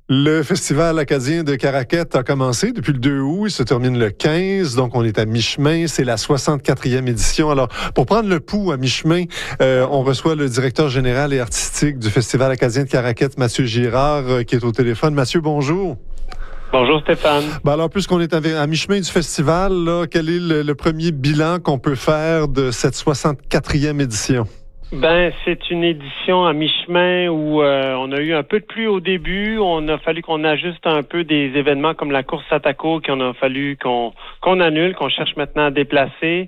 Le Festival acadien de Caraquet a commencé depuis le 2 août, il se termine le 15, donc on est à mi-chemin, c'est la 64e édition. Alors, pour prendre le pouls à mi-chemin, on reçoit le directeur général et artistique du Festival acadien de Caraquet, Mathieu Girard, qui est au téléphone. Mathieu, bonjour. Bonjour Stéphane. Alors, puisqu'on est à mi-chemin du festival, là, quel est le premier bilan qu'on peut faire de cette 64e édition? C'est une édition à mi-chemin où on a eu un peu de pluie au début. On a fallu qu'on ajuste un peu des événements comme la course Satako qu'on a fallu qu'on annule, qu'on cherche maintenant à déplacer.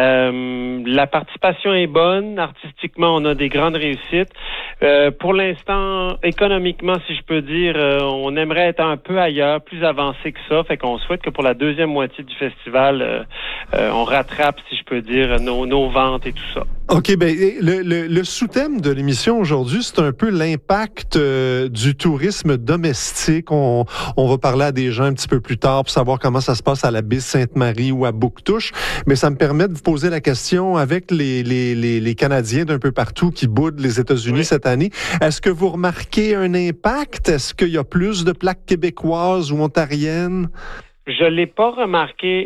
La participation est bonne. Artistiquement, on a des grandes réussites. Pour l'instant, économiquement, si je peux dire, on aimerait être un peu ailleurs, plus avancé que ça. Fait qu'on souhaite que pour la deuxième moitié du festival, on rattrape, si je peux dire, nos ventes et tout ça. OK, le sous-thème de l'émission aujourd'hui, c'est un peu l'impact du tourisme domestique. On va parler à des gens un petit peu plus tard pour savoir comment ça se passe à la Baie-Sainte-Marie ou à Bouctouche. Mais ça me permet de vous poser la question avec les Canadiens d'un peu partout qui boudent les États-Unis cette année. Est-ce que vous remarquez un impact? Est-ce qu'il y a plus de plaques québécoises ou ontariennes? Je l'ai pas remarqué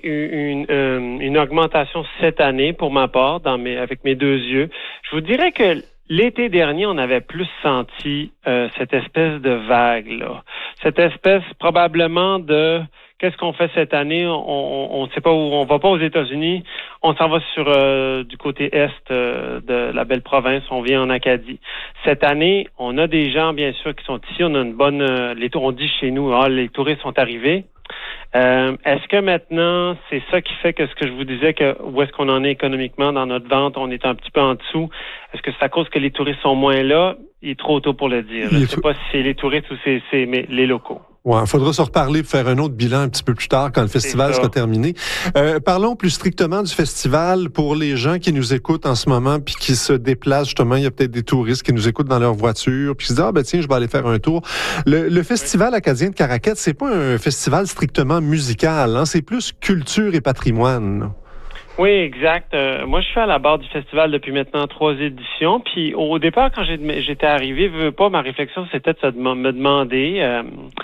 une augmentation cette année pour ma part avec mes deux yeux. Je vous dirais que l'été dernier, on avait plus senti cette espèce de vague là, cette espèce probablement de qu'est-ce qu'on fait cette année. On sait pas où, on va pas aux États-Unis, on s'en va sur du côté est de la belle province, on vient en Acadie. Cette année, on a des gens bien sûr qui sont ici, on a une bonne on dit chez nous, les touristes sont arrivés. Est-ce que maintenant, c'est ça qui fait que ce que je vous disais, que où est-ce qu'on en est économiquement dans notre vente, on est un petit peu en dessous. Est-ce que c'est à cause que les touristes sont moins là? Il est trop tôt pour le dire. Je ne sais pas si c'est les touristes ou c'est les locaux. Ouais, il faudra se reparler pour faire un autre bilan un petit peu plus tard quand le festival sera terminé. Parlons plus strictement du festival pour les gens qui nous écoutent en ce moment puis qui se déplacent justement. Il y a peut-être des touristes qui nous écoutent dans leur voiture puis qui se disent tiens, je vais aller faire un tour. Le festival acadien de Caraquet, c'est pas un festival strictement musical, hein? C'est plus culture et patrimoine. Oui, exact. Moi, je suis à la barre du festival depuis maintenant 3 éditions. Puis au départ, quand j'étais arrivé, ma réflexion, c'était de me demander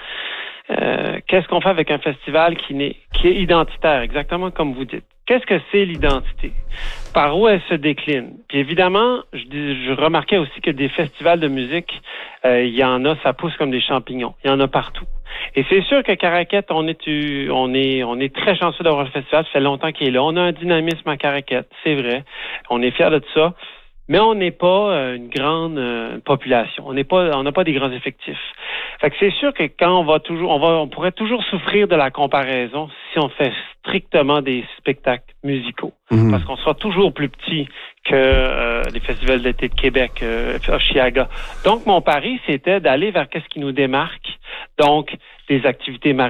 qu'est-ce qu'on fait avec un festival qui est identitaire, exactement comme vous dites. Qu'est-ce que c'est l'identité? Par où elle se décline? Puis évidemment, je remarquais aussi que des festivals de musique, il y en a, ça pousse comme des champignons. Il y en a partout. Et c'est sûr que Caraquet, on est très chanceux d'avoir le festival. Ça fait longtemps qu'il est là. On a un dynamisme à Caraquet, c'est vrai. On est fiers de ça. Mais on n'est pas une grande population. On n'a pas des grands effectifs. Fait que c'est sûr que quand on pourrait toujours souffrir de la comparaison si on fait strictement des spectacles musicaux. Mm-hmm. Parce qu'on sera toujours plus petit que les festivals d'été de Québec, Oshiaga. Donc, mon pari, c'était d'aller vers qu'est-ce qui nous démarque. Donc, des activités maritimes.